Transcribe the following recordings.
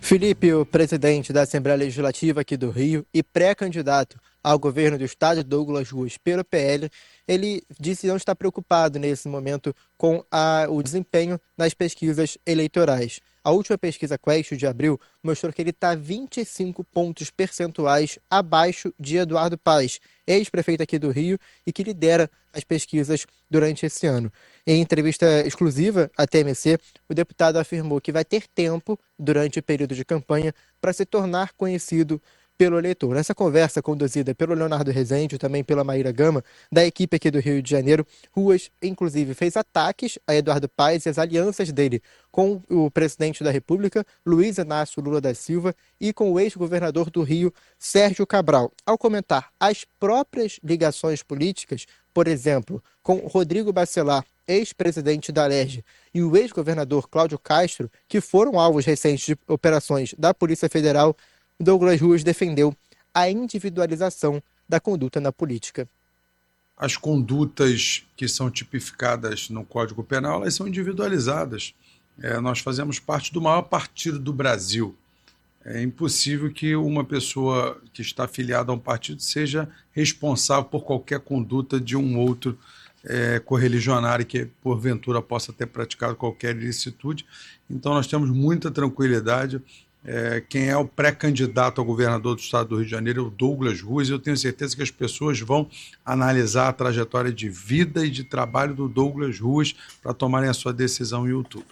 Felipe, o presidente da Assembleia Legislativa aqui do Rio e pré-candidato ao governo do estado, Douglas Ruas, pelo PL, ele disse não estar preocupado nesse momento com o desempenho nas pesquisas eleitorais. A última pesquisa Quest de abril mostrou que ele está 25 pontos percentuais abaixo de Eduardo Paes, ex-prefeito aqui do Rio e que lidera as pesquisas durante esse ano. Em entrevista exclusiva à TMC, o deputado afirmou que vai ter tempo durante o período de campanha para se tornar conhecido pelo eleitor. Nessa conversa conduzida pelo Leonardo Rezende e também pela Maíra Gama, da equipe aqui do Rio de Janeiro, Ruas, inclusive, fez ataques a Eduardo Paes e as alianças dele com o presidente da República, Luiz Inácio Lula da Silva, e com o ex-governador do Rio, Sérgio Cabral. Ao comentar as próprias ligações políticas, por exemplo, com Rodrigo Bacelar, ex-presidente da Alerj, e o ex-governador Cláudio Castro, que foram alvos recentes de operações da Polícia Federal, Douglas Ruas defendeu a individualização da conduta na política. As condutas que são tipificadas no Código Penal, elas são individualizadas. Nós fazemos parte do maior partido do Brasil. É impossível que uma pessoa que está afiliada a um partido seja responsável por qualquer conduta de um outro correligionário que, porventura, possa ter praticado qualquer ilicitude. Então, nós temos muita tranquilidade. Quem é o pré-candidato ao governador do estado do Rio de Janeiro é o Douglas Ruas, e eu tenho certeza que as pessoas vão analisar a trajetória de vida e de trabalho do Douglas Ruas para tomarem a sua decisão em outubro.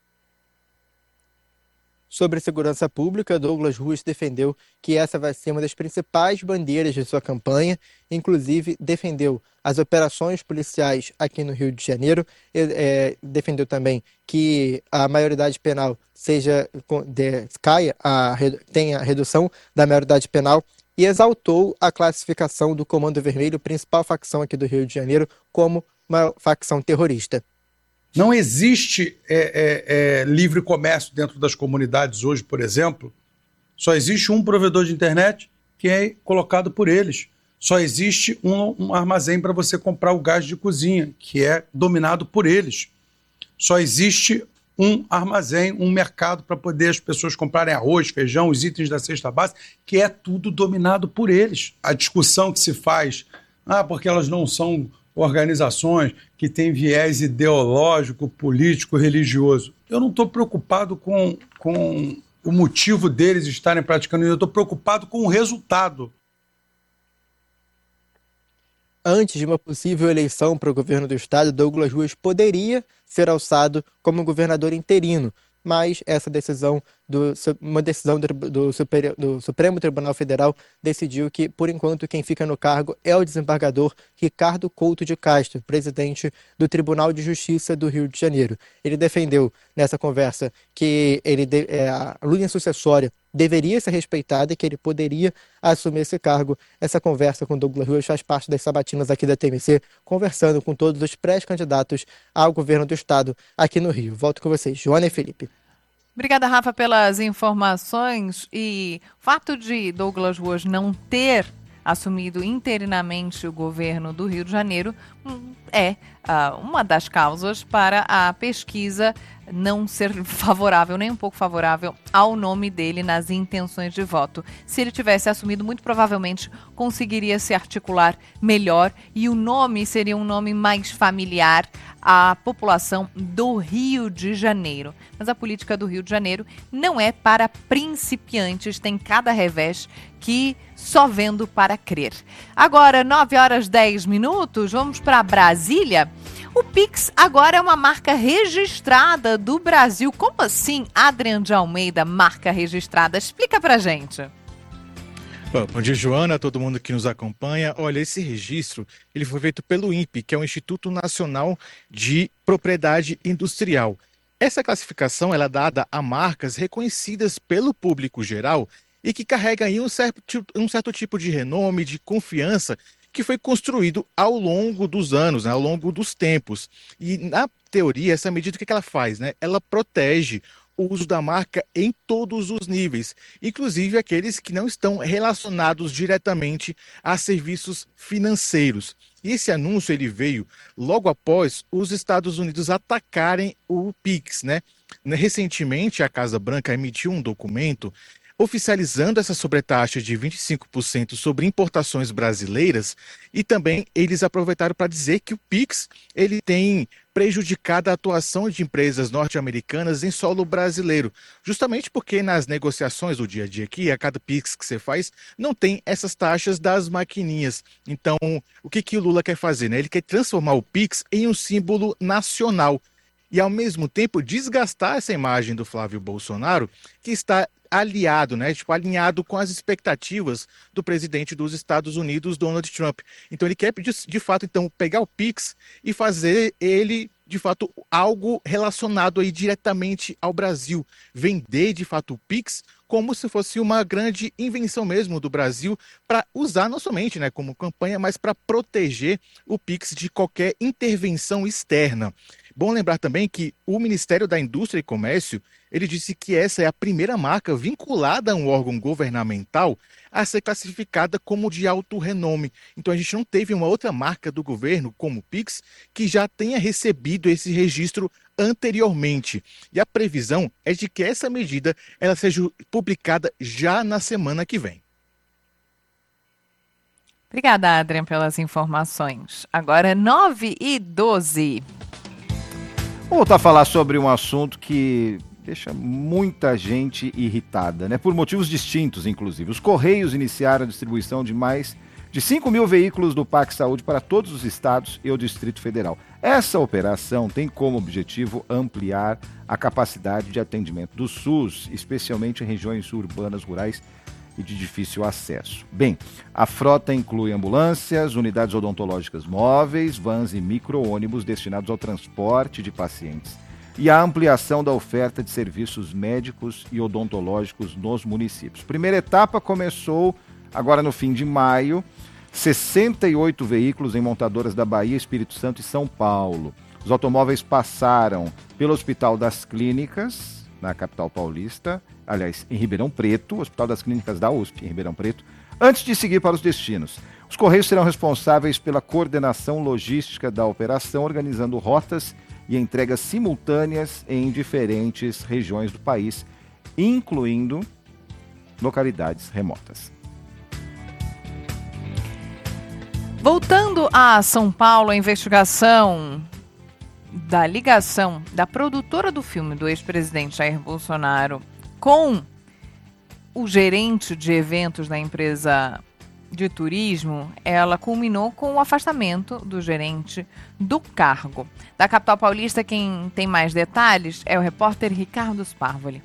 Sobre segurança pública, Douglas Ruas defendeu que essa vai ser uma das principais bandeiras de sua campanha, inclusive defendeu as operações policiais aqui no Rio de Janeiro, defendeu também que a maioridade penal tenha redução da maioridade penal e exaltou a classificação do Comando Vermelho, principal facção aqui do Rio de Janeiro, como uma facção terrorista. Não existe livre comércio dentro das comunidades hoje, por exemplo. Só existe um provedor de internet que é colocado por eles. Só existe um armazém para você comprar o gás de cozinha, que é dominado por eles. Só existe um armazém, um mercado para poder as pessoas comprarem arroz, feijão, os itens da cesta básica, que é tudo dominado por eles. A discussão que se faz, porque elas não são organizações que têm viés ideológico, político, religioso. Eu não estou preocupado com o motivo deles estarem praticando isso, eu estou preocupado com o resultado. Antes de uma possível eleição para o governo do estado, Douglas Ruas poderia ser alçado como governador interino, mas essa decisão, uma decisão do Supremo Tribunal Federal decidiu que, por enquanto, quem fica no cargo é o desembargador Ricardo Couto de Castro, presidente do Tribunal de Justiça do Rio de Janeiro. Ele defendeu nessa conversa que a linha sucessória deveria ser respeitada e que ele poderia assumir esse cargo. Essa conversa com Douglas Ruas faz parte das sabatinas aqui da TMC, conversando com todos os pré-candidatos ao governo do estado aqui no Rio. Volto com vocês, Joana e Felipe. Obrigada, Rafa, pelas informações. E o fato de Douglas Ruas não ter assumido interinamente o governo do Rio de Janeiro é uma das causas para a pesquisa não ser favorável, nem um pouco favorável ao nome dele nas intenções de voto. Se ele tivesse assumido, muito provavelmente conseguiria se articular melhor e o nome seria um nome mais familiar à população do Rio de Janeiro. Mas a política do Rio de Janeiro não é para principiantes, tem cada revés que só vendo para crer. Agora, 9h10, vamos para Brasília. O Pix agora é uma marca registrada do Brasil. Como assim, Adrian de Almeida, marca registrada? Explica pra gente. Bom dia, Joana, todo mundo que nos acompanha. Olha, esse registro ele foi feito pelo INPE, que é o Instituto Nacional de Propriedade Industrial. Essa classificação ela é dada a marcas reconhecidas pelo público geral e que carregam aí um certo tipo de renome, de confiança, que foi construído ao longo dos anos, né, ao longo dos tempos. E, na teoria, essa medida, o que ela faz? Né? Ela protege o uso da marca em todos os níveis, inclusive aqueles que não estão relacionados diretamente a serviços financeiros. E esse anúncio ele veio logo após os Estados Unidos atacarem o Pix, né? Recentemente, a Casa Branca emitiu um documento oficializando essa sobretaxa de 25% sobre importações brasileiras, e também eles aproveitaram para dizer que o PIX ele tem prejudicado a atuação de empresas norte-americanas em solo brasileiro, justamente porque nas negociações do dia a dia aqui, a cada PIX que você faz, não tem essas taxas das maquininhas. Então, o que o Lula quer fazer, né? Ele quer transformar o PIX em um símbolo nacional e, ao mesmo tempo, desgastar essa imagem do Flávio Bolsonaro, que está aliado, né, tipo, alinhado com as expectativas do presidente dos Estados Unidos, Donald Trump. Então ele quer, de fato, então, pegar o Pix e fazer ele, de fato, algo relacionado aí diretamente ao Brasil. Vender, de fato, o Pix como se fosse uma grande invenção mesmo do Brasil para usar não somente, né, como campanha, mas para proteger o Pix de qualquer intervenção externa. Bom lembrar também que o Ministério da Indústria e Comércio, ele disse que essa é a primeira marca vinculada a um órgão governamental a ser classificada como de alto renome. Então a gente não teve uma outra marca do governo, como o Pix, que já tenha recebido esse registro anteriormente. E a previsão é de que essa medida ela seja publicada já na semana que vem. Obrigada, Adrian, pelas informações. Agora 9h12. Vou voltar a falar sobre um assunto que deixa muita gente irritada, né? Por motivos distintos, inclusive. Os Correios iniciaram a distribuição de mais de 5 mil veículos do PAC Saúde para todos os estados e o Distrito Federal. Essa operação tem como objetivo ampliar a capacidade de atendimento do SUS, especialmente em regiões urbanas, rurais e de difícil acesso. Bem, a frota inclui ambulâncias, unidades odontológicas móveis, vans e micro-ônibus destinados ao transporte de pacientes e a ampliação da oferta de serviços médicos e odontológicos nos municípios. Primeira etapa começou agora no fim de maio, 68 veículos em montadoras da Bahia, Espírito Santo e São Paulo. Os automóveis passaram pelo Hospital das Clínicas, na capital paulista, aliás, em Ribeirão Preto, Hospital das Clínicas da USP, em Ribeirão Preto, antes de seguir para os destinos. Os Correios serão responsáveis pela coordenação logística da operação, organizando rotas e entregas simultâneas em diferentes regiões do país, incluindo localidades remotas. Voltando a São Paulo, a investigação da ligação da produtora do filme do ex-presidente Jair Bolsonaro com o gerente de eventos da empresa de turismo, ela culminou com o afastamento do gerente do cargo. Da capital paulista, quem tem mais detalhes é o repórter Ricardo Sparvoli.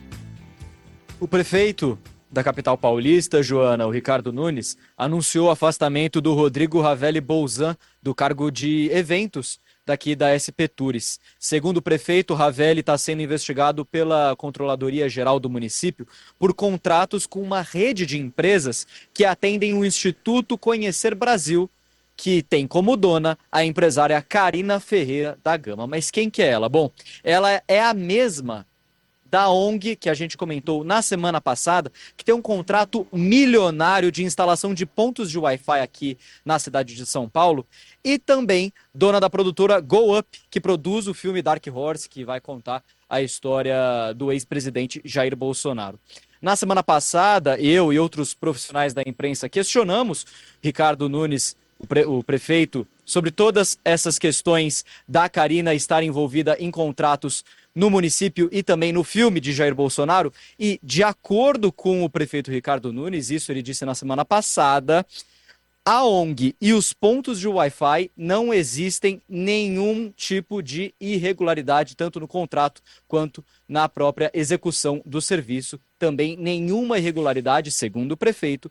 O prefeito da capital paulista, Joana, o Ricardo Nunes, anunciou o afastamento do Rodrigo Ravelli Bolzan do cargo de eventos daqui da SP Tours. Segundo o prefeito, Ravelli está sendo investigado pela Controladoria Geral do município por contratos com uma rede de empresas que atendem o Instituto Conhecer Brasil, que tem como dona a empresária Karina Ferreira da Gama. Mas quem que é ela? Bom, ela é a mesma da ONG que a gente comentou na semana passada, que tem um contrato milionário de instalação de pontos de Wi-Fi aqui na cidade de São Paulo, e também dona da produtora Go Up, que produz o filme Dark Horse, que vai contar a história do ex-presidente Jair Bolsonaro. Na semana passada, eu e outros profissionais da imprensa questionamos Ricardo Nunes, o prefeito, sobre todas essas questões da Karina estar envolvida em contratos no município e também no filme de Jair Bolsonaro. E, de acordo com o prefeito Ricardo Nunes, isso ele disse na semana passada, a ONG e os pontos de Wi-Fi não existem nenhum tipo de irregularidade, tanto no contrato quanto na própria execução do serviço. Também nenhuma irregularidade, segundo o prefeito,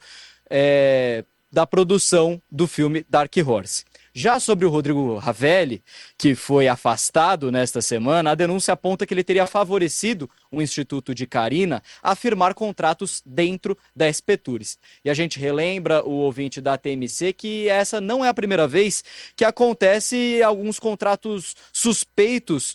da produção do filme Dark Horse. Já sobre o Rodrigo Ravelli, que foi afastado nesta semana, a denúncia aponta que ele teria favorecido o Instituto de Karina a firmar contratos dentro da SP Tours. E a gente relembra o ouvinte da TMC que essa não é a primeira vez que acontece alguns contratos suspeitos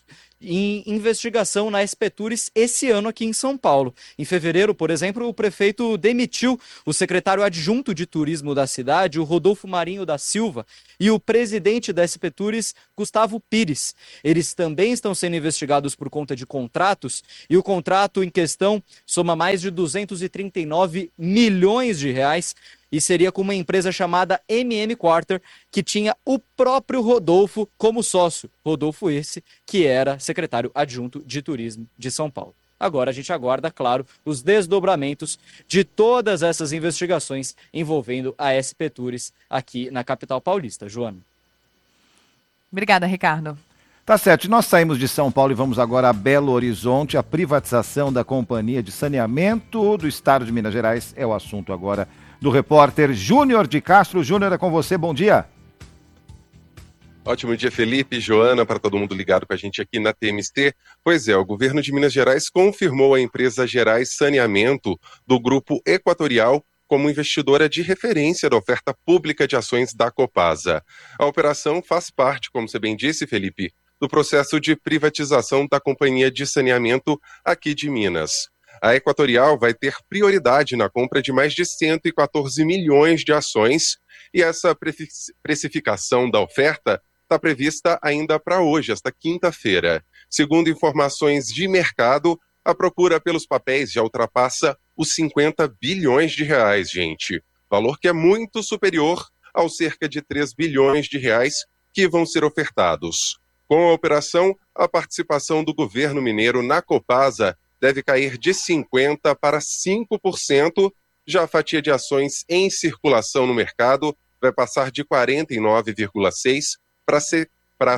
em investigação na SPTURES esse ano aqui em São Paulo. Em fevereiro, por exemplo, o prefeito demitiu o secretário adjunto de turismo da cidade, o Rodolfo Marinho da Silva, e o presidente da SPTURES, Gustavo Pires. Eles também estão sendo investigados por conta de contratos, e o contrato em questão soma mais de 239 milhões de reais, e seria com uma empresa chamada MM Quarter, que tinha o próprio Rodolfo como sócio. Rodolfo esse que era secretário adjunto de turismo de São Paulo. Agora a gente aguarda, claro, os desdobramentos de todas essas investigações envolvendo a SPTURES aqui na capital paulista. Joana. Obrigada, Ricardo. Tá certo, nós saímos de São Paulo e vamos agora a Belo Horizonte. A privatização da Companhia de Saneamento do Estado de Minas Gerais é o assunto agora do repórter Júnior de Castro. Júnior, é com você, bom dia. Ótimo dia, Felipe, Joana, para todo mundo ligado com a gente aqui na TMC. Pois é, o governo de Minas Gerais confirmou a empresa Gerais Saneamento do Grupo Equatorial como investidora de referência da oferta pública de ações da Copasa. A operação faz parte, como você bem disse, Felipe, do processo de privatização da Companhia de Saneamento aqui de Minas. A Equatorial vai ter prioridade na compra de mais de 114 milhões de ações e essa precificação da oferta está prevista ainda para hoje, esta quinta-feira. Segundo informações de mercado, a procura pelos papéis já ultrapassa os 50 bilhões de reais, gente. Valor que é muito superior aos cerca de 3 bilhões de reais que vão ser ofertados. Com a operação, a participação do governo mineiro na Copasa deve cair de 50% para 5%, já a fatia de ações em circulação no mercado vai passar de 49,6% para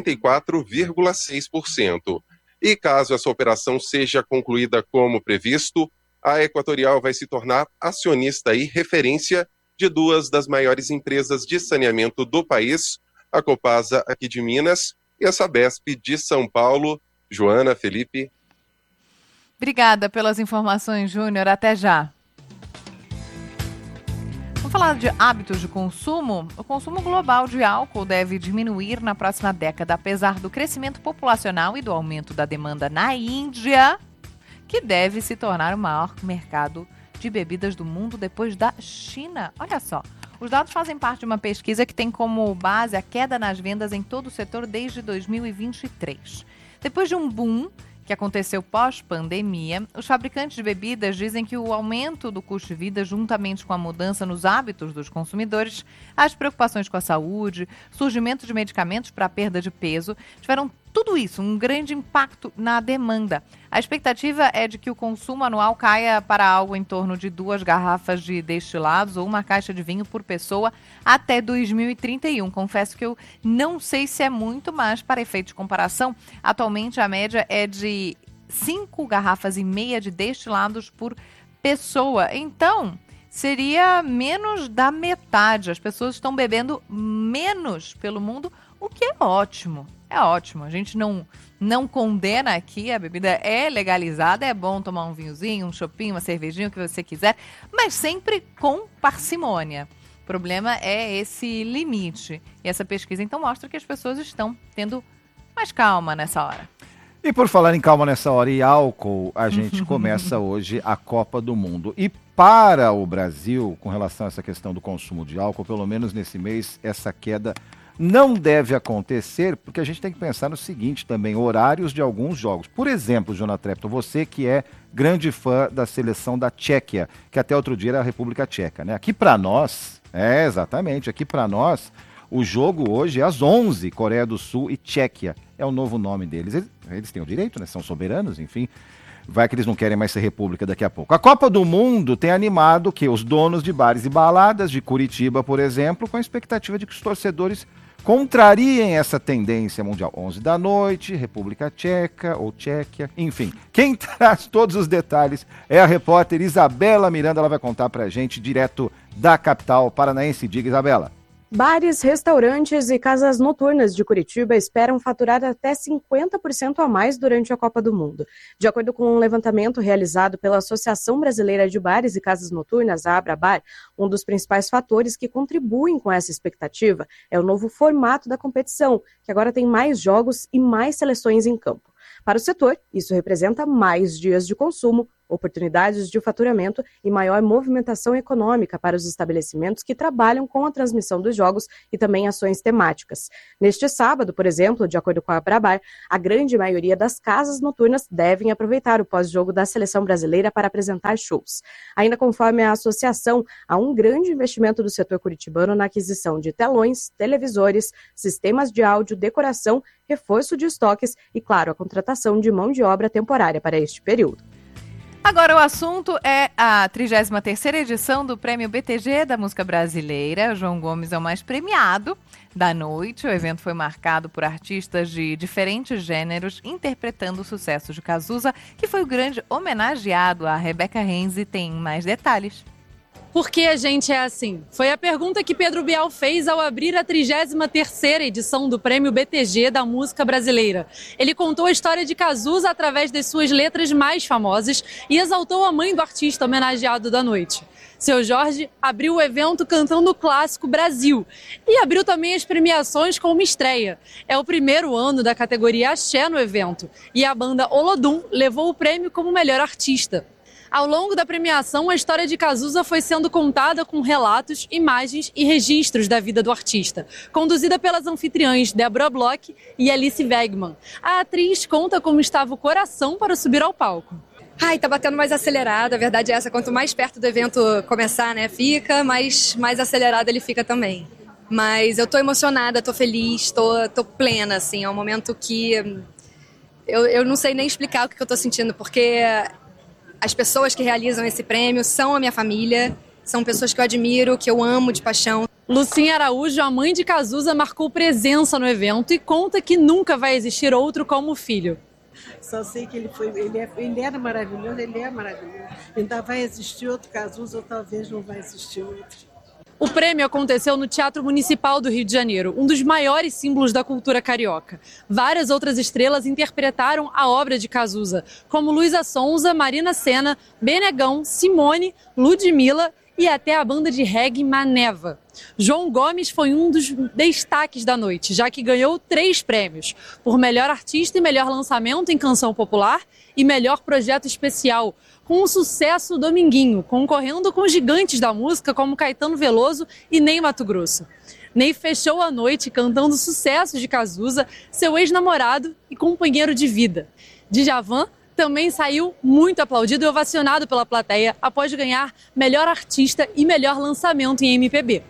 64,6%. E caso essa operação seja concluída como previsto, a Equatorial vai se tornar acionista e referência de duas das maiores empresas de saneamento do país, a Copasa aqui de Minas e a Sabesp de São Paulo. Joana, Felipe. Obrigada pelas informações, Júnior. Até já. Vamos falar de hábitos de consumo? O consumo global de álcool deve diminuir na próxima década, apesar do crescimento populacional e do aumento da demanda na Índia, que deve se tornar o maior mercado de bebidas do mundo depois da China. Olha só, os dados fazem parte de uma pesquisa que tem como base a queda nas vendas em todo o setor desde 2023. Depois de um boom que aconteceu pós-pandemia, os fabricantes de bebidas dizem que o aumento do custo de vida, juntamente com a mudança nos hábitos dos consumidores, as preocupações com a saúde, surgimento de medicamentos para a perda de peso, tiveram tudo isso, um grande impacto na demanda. A expectativa é de que o consumo anual caia para algo em torno de 2 garrafas de destilados ou uma caixa de vinho por pessoa até 2031. Confesso que eu não sei se é muito, mas para efeito de comparação, atualmente a média é de 5 garrafas e meia de destilados por pessoa. Então, seria menos da metade. As pessoas estão bebendo menos pelo mundo, o que é ótimo. É ótimo, a gente não condena aqui, a bebida é legalizada, é bom tomar um vinhozinho, um chopinho, uma cervejinha, o que você quiser, mas sempre com parcimônia. O problema é esse limite. E essa pesquisa então mostra que as pessoas estão tendo mais calma nessa hora. E por falar em calma nessa hora e álcool, a gente começa hoje a Copa do Mundo. E para o Brasil, com relação a essa questão do consumo de álcool, pelo menos nesse mês, essa queda não deve acontecer, porque a gente tem que pensar no seguinte também, horários de alguns jogos. Por exemplo, Jonathan Trepton, você que é grande fã da seleção da Tchequia, que até outro dia era a República Tcheca, né? Aqui para nós, exatamente, aqui para nós, o jogo hoje é às 11, Coreia do Sul e Tchequia, é o novo nome deles. Eles têm o direito, né? São soberanos, enfim. Vai que eles não querem mais ser república daqui a pouco. A Copa do Mundo tem animado que os donos de bares e baladas de Curitiba, por exemplo, com a expectativa de que os torcedores contrariem essa tendência mundial. 11 da noite, República Tcheca ou Tchequia, enfim. Quem traz todos os detalhes é a repórter Isabela Miranda. Ela vai contar pra gente direto da capital paranaense. Diga, Isabela. Bares, restaurantes e casas noturnas de Curitiba esperam faturar até 50% a mais durante a Copa do Mundo. De acordo com um levantamento realizado pela Associação Brasileira de Bares e Casas Noturnas, a Abrabar, um dos principais fatores que contribuem com essa expectativa é o novo formato da competição, que agora tem mais jogos e mais seleções em campo. Para o setor, isso representa mais dias de consumo, oportunidades de faturamento e maior movimentação econômica para os estabelecimentos que trabalham com a transmissão dos jogos e também ações temáticas. Neste sábado, por exemplo, de acordo com a Abrabar, a grande maioria das casas noturnas devem aproveitar o pós-jogo da seleção brasileira para apresentar shows. Ainda conforme a associação, há um grande investimento do setor curitibano na aquisição de telões, televisores, sistemas de áudio, decoração, reforço de estoques e, claro, a contratação de mão de obra temporária para este período. Agora o assunto é a 33ª edição do Prêmio BTG da Música Brasileira. João Gomes é o mais premiado da noite. O evento foi marcado por artistas de diferentes gêneros interpretando o sucesso de Cazuza, que foi o grande homenageado. A Rebeca Renzi tem mais detalhes. Por que a gente é assim? Foi a pergunta que Pedro Bial fez ao abrir a 33ª edição do Prêmio BTG da Música Brasileira. Ele contou a história de Cazuza através das suas letras mais famosas e exaltou a mãe do artista homenageado da noite. Seu Jorge abriu o evento cantando o clássico Brasil e abriu também as premiações com uma estreia. É o primeiro ano da categoria Axé no evento e a banda Olodum levou o prêmio como melhor artista. Ao longo da premiação, a história de Cazuza foi sendo contada com relatos, imagens e registros da vida do artista, conduzida pelas anfitriãs Débora Bloch e Alice Wegman. A atriz conta como estava o coração para subir ao palco. Ai, tá batendo mais acelerado, a verdade é essa, quanto mais perto do evento começar, né, fica, mais acelerado ele fica também. Mas eu tô emocionada, tô feliz, tô plena, assim, é um momento que eu não sei nem explicar o que eu tô sentindo, porque as pessoas que realizam esse prêmio são a minha família, são pessoas que eu admiro, que eu amo de paixão. Lucinha Araújo, a mãe de Cazuza, marcou presença no evento e conta que nunca vai existir outro como o filho. Só sei que ele era maravilhoso, ele é maravilhoso. Ainda vai existir outro Cazuza ou talvez não vai existir outro. O prêmio aconteceu no Teatro Municipal do Rio de Janeiro, um dos maiores símbolos da cultura carioca. Várias outras estrelas interpretaram a obra de Cazuza, como Luísa Sonza, Marina Sena, Benegão, Simone, Ludmilla e até a banda de reggae Maneva. João Gomes foi um dos destaques da noite, já que ganhou 3 prêmios, por melhor artista e melhor lançamento em canção popular e melhor projeto especial, com o sucesso Dominguinho, concorrendo com gigantes da música como Caetano Veloso e Ney Matogrosso. Ney fechou a noite cantando sucessos de Cazuza, seu ex-namorado e companheiro de vida. Djavan também saiu muito aplaudido e ovacionado pela plateia após ganhar melhor artista e melhor lançamento em MPB.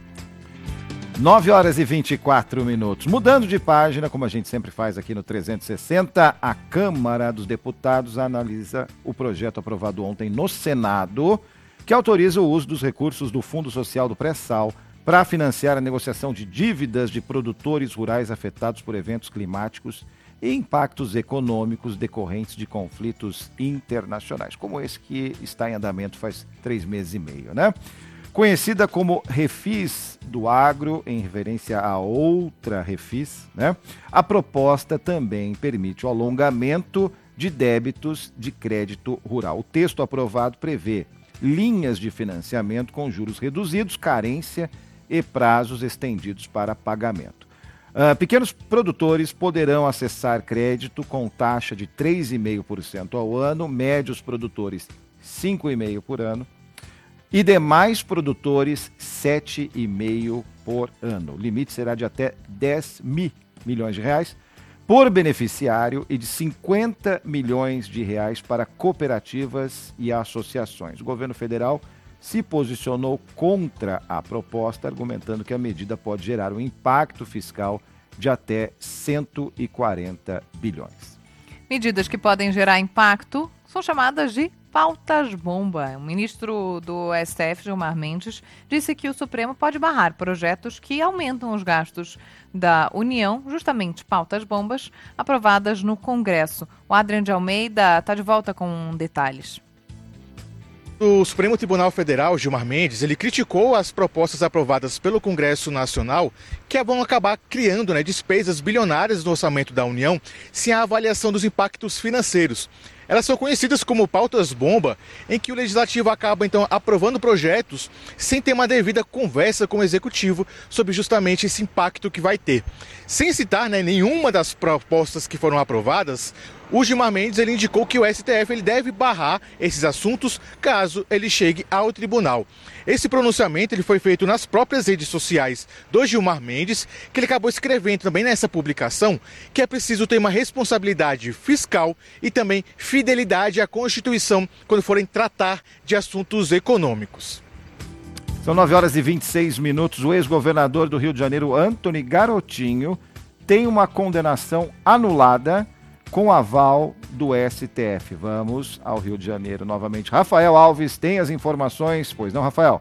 9h24. Mudando de página, como a gente sempre faz aqui no 360, a Câmara dos Deputados analisa o projeto aprovado ontem no Senado, que autoriza o uso dos recursos do Fundo Social do Pré-Sal para financiar a negociação de dívidas de produtores rurais afetados por eventos climáticos e impactos econômicos decorrentes de conflitos internacionais, como esse que está em andamento faz 3 meses e meio, né? Conhecida como Refis do Agro, em referência a outra Refis, né? A proposta também permite o alongamento de débitos de crédito rural. O texto aprovado prevê linhas de financiamento com juros reduzidos, carência e prazos estendidos para pagamento. Pequenos produtores poderão acessar crédito com taxa de 3,5% ao ano, médios produtores 5,5% por ano, e demais produtores 7,5% por ano. O limite será de até 10 milhões de reais por beneficiário e de 50 milhões de reais para cooperativas e associações. O governo federal se posicionou contra a proposta, argumentando que a medida pode gerar um impacto fiscal de até 140 bilhões. Medidas que podem gerar impacto são chamadas de pautas-bomba. O ministro do STF, Gilmar Mendes, disse que o Supremo pode barrar projetos que aumentam os gastos da União, justamente pautas-bombas, aprovadas no Congresso. O Adriano de Almeida está de volta com detalhes. O Supremo Tribunal Federal, Gilmar Mendes, ele criticou as propostas aprovadas pelo Congresso Nacional que vão acabar criando despesas bilionárias no orçamento da União sem a avaliação dos impactos financeiros. Elas são conhecidas como pautas-bomba, em que o Legislativo acaba, então, aprovando projetos sem ter uma devida conversa com o Executivo sobre justamente esse impacto que vai ter. Sem citar nenhuma das propostas que foram aprovadas, o Gilmar Mendes ele indicou que o STF ele deve barrar esses assuntos caso ele chegue ao tribunal. Esse pronunciamento ele foi feito nas próprias redes sociais do Gilmar Mendes, que ele acabou escrevendo também nessa publicação que é preciso ter uma responsabilidade fiscal e também fidelidade à Constituição quando forem tratar de assuntos econômicos. São 9h26. O ex-governador do Rio de Janeiro, Antony Garotinho, tem uma condenação anulada com aval do STF. Vamos ao Rio de Janeiro novamente. Rafael Alves tem as informações. Pois não, Rafael?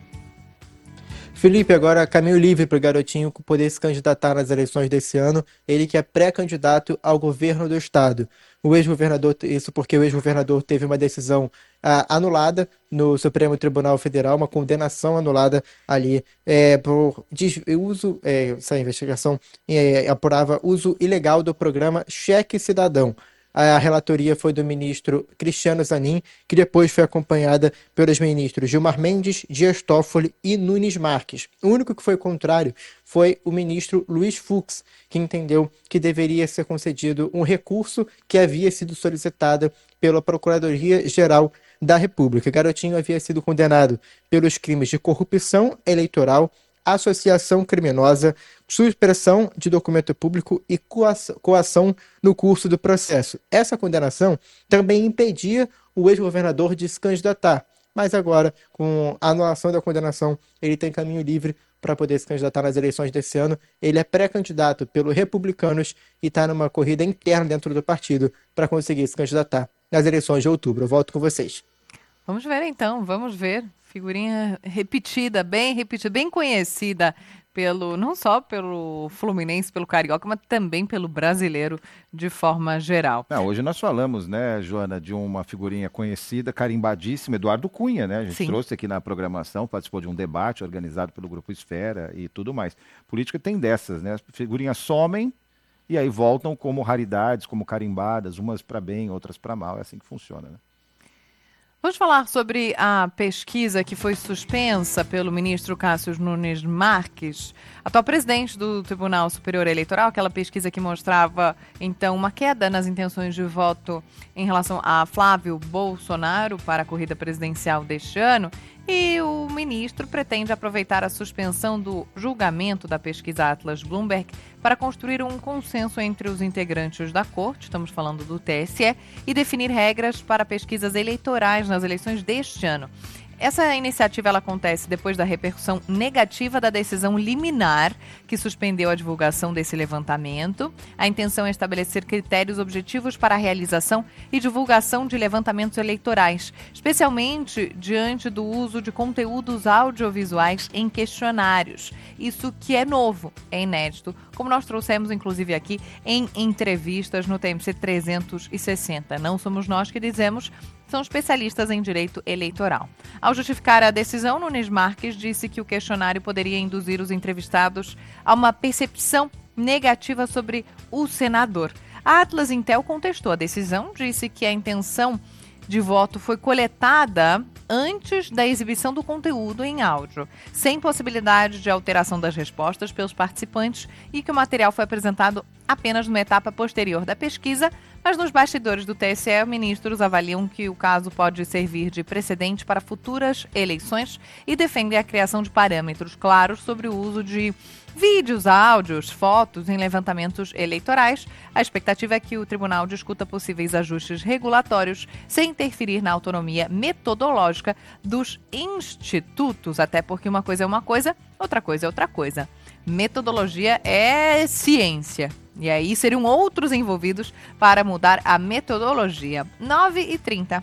Felipe, agora caminho livre para o Garotinho poder se candidatar nas eleições desse ano. Ele que é pré-candidato ao governo do estado. O ex-governador, isso porque o ex-governador teve uma decisão anulada no Supremo Tribunal Federal, uma condenação anulada ali por uso, essa investigação apurava uso ilegal do programa Cheque Cidadão. A relatoria foi do ministro Cristiano Zanin, que depois foi acompanhada pelos ministros Gilmar Mendes, Dias Toffoli e Nunes Marques. O único que foi contrário foi o ministro Luiz Fux, que entendeu que deveria ser concedido um recurso que havia sido solicitado pela Procuradoria-Geral da República. Garotinho havia sido condenado pelos crimes de corrupção eleitoral, associação criminosa, supressão de documento público e coação no curso do processo. Essa condenação também impedia o ex-governador de se candidatar, mas agora, com a anulação da condenação, ele tem caminho livre para poder se candidatar nas eleições desse ano. Ele é pré-candidato pelos Republicanos e está numa corrida interna dentro do partido para conseguir se candidatar nas eleições de outubro. Eu volto com vocês. Vamos ver então, vamos ver. Figurinha repetida, bem conhecida não só pelo Fluminense, pelo Carioca, mas também pelo brasileiro de forma geral. Hoje nós falamos, né, Joana, de uma figurinha conhecida, carimbadíssima, Eduardo Cunha, né? A gente trouxe aqui na programação, participou de um debate organizado pelo Grupo Esfera e tudo mais. Política tem dessas, né? As figurinhas somem e aí voltam como raridades, como carimbadas, umas para bem, outras para mal. É assim que funciona, né? Vamos falar sobre a pesquisa que foi suspensa pelo ministro Cássio Nunes Marques, atual presidente do Tribunal Superior Eleitoral, aquela pesquisa que mostrava, então, uma queda nas intenções de voto em relação a Flávio Bolsonaro para a corrida presidencial deste ano. E o ministro pretende aproveitar a suspensão do julgamento da pesquisa Atlas Bloomberg para construir um consenso entre os integrantes da corte, estamos falando do TSE, e definir regras para pesquisas eleitorais nas eleições deste ano. Essa iniciativa ela acontece depois da repercussão negativa da decisão liminar que suspendeu a divulgação desse levantamento. A intenção é estabelecer critérios objetivos para a realização e divulgação de levantamentos eleitorais, especialmente diante do uso de conteúdos audiovisuais em questionários. Isso que é novo, é inédito, como nós trouxemos inclusive aqui em entrevistas no TMC 360. Não somos nós que dizemos, são especialistas em direito eleitoral. Ao justificar a decisão, Nunes Marques disse que o questionário poderia induzir os entrevistados a uma percepção negativa sobre o senador. A Atlas Intel contestou a decisão, disse que a intenção de voto foi coletada antes da exibição do conteúdo em áudio, sem possibilidade de alteração das respostas pelos participantes e que o material foi apresentado apenas numa etapa posterior da pesquisa, mas nos bastidores do TSE, ministros avaliam que o caso pode servir de precedente para futuras eleições e defendem a criação de parâmetros claros sobre o uso de vídeos, áudios, fotos em levantamentos eleitorais. A expectativa é que o tribunal discuta possíveis ajustes regulatórios sem interferir na autonomia metodológica dos institutos, até porque uma coisa é uma coisa, outra coisa é outra coisa. Metodologia é ciência. E aí seriam outros envolvidos para mudar a metodologia. 9h30.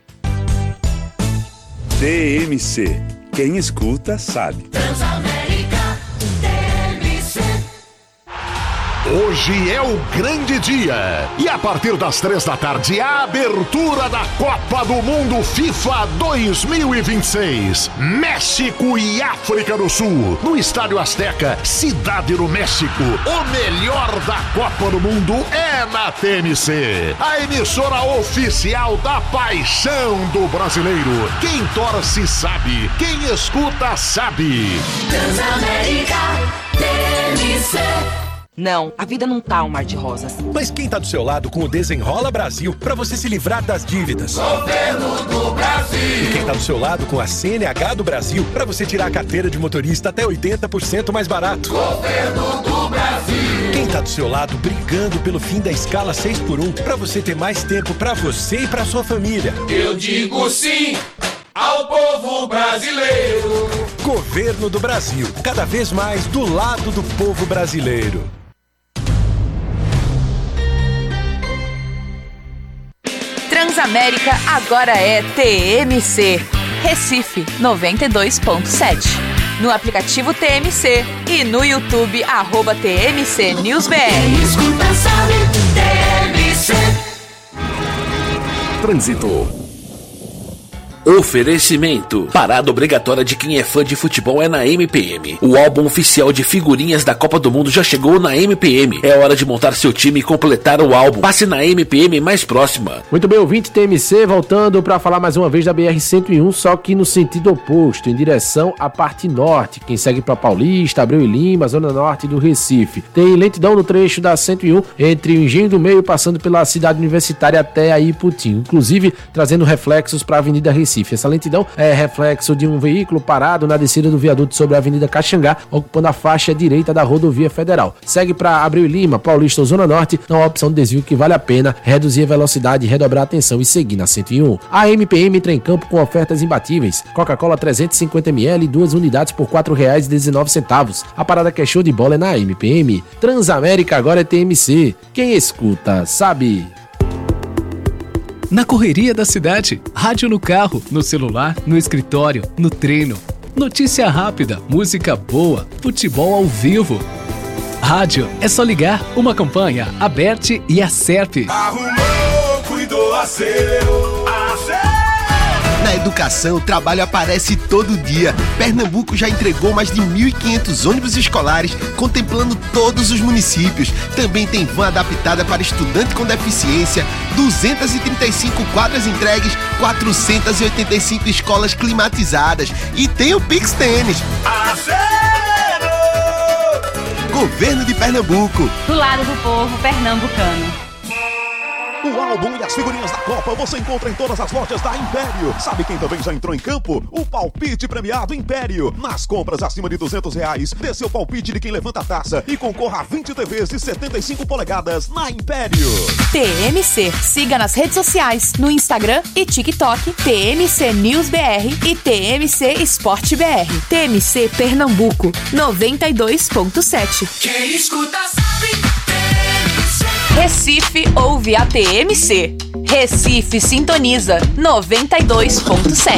TMC. Quem escuta sabe. Hoje é o grande dia. E a partir das 3 da tarde, a abertura da Copa do Mundo FIFA 2026. México e África do Sul. No Estádio Azteca, Cidade do México. O melhor da Copa do Mundo é na TMC. A emissora oficial da paixão do brasileiro. Quem torce sabe. Quem escuta sabe. Transamérica TMC. Não, a vida não tá um mar de rosas. Mas quem tá do seu lado com o Desenrola Brasil pra você se livrar das dívidas? Governo do Brasil. E quem tá do seu lado com a CNH do Brasil pra você tirar a carteira de motorista até 80% mais barato? Governo do Brasil. Quem tá do seu lado brigando pelo fim da escala 6x1 pra você ter mais tempo pra você e pra sua família? Eu digo sim ao povo brasileiro. Governo do Brasil, cada vez mais do lado do povo brasileiro. Transamérica agora é TMC. Recife 92.7. No aplicativo TMC e no YouTube @TMC NewsBR. Quem escuta sabe, TMC. Trânsito. Oferecimento. Parada obrigatória de quem é fã de futebol é na MPM. O álbum oficial de figurinhas da Copa do Mundo já chegou na MPM. É hora de montar seu time e completar o álbum. Passe na MPM mais próxima. Muito bem, ouvinte TMC, voltando para falar mais uma vez da BR-101, só que no sentido oposto, em direção à parte norte. Quem segue para Paulista, Abreu e Lima, zona norte do Recife. Tem lentidão no trecho da 101, entre o Engenho do Meio, passando pela cidade universitária até a Iputinho. Inclusive, trazendo reflexos para a Avenida Recife. Essa lentidão é reflexo de um veículo parado na descida do viaduto sobre a Avenida Caxangá, ocupando a faixa direita da rodovia federal. Segue para Abreu e Lima, Paulista ou Zona Norte, não há opção de desvio que vale a pena reduzir a velocidade, redobrar a atenção e seguir na 101. A MPM entra em campo com ofertas imbatíveis. Coca-Cola 350ml, 2 unidades por R$ 4,19. A parada que é show de bola é na MPM. Transamérica agora é TMC. Quem escuta sabe. Na correria da cidade, rádio no carro, no celular, no escritório, no treino. Notícia rápida, música boa, futebol ao vivo. Rádio é só ligar. Uma campanha, Aberte e Acerpe. Arrumou, cuidou, acertou. Na educação, o trabalho aparece todo dia. Pernambuco já entregou mais de 1.500 ônibus escolares, contemplando todos os municípios. Também tem van adaptada para estudante com deficiência, 235 quadras entregues, 485 escolas climatizadas. E tem o Pix Tênis. Governo de Pernambuco. Do lado do povo pernambucano. O álbum e as figurinhas da Copa você encontra em todas as lojas da Império. Sabe quem também já entrou em campo? O palpite premiado Império. Nas compras acima de R$200, dê seu palpite de quem levanta a taça e concorra a 20 TVs de 75 polegadas na Império. TMC. Siga nas redes sociais, no Instagram e TikTok, TMC News BR e TMC Esporte BR. TMC Pernambuco, 92.7. Quem escuta sabe. Recife ouve a TMC. Recife sintoniza 92.7.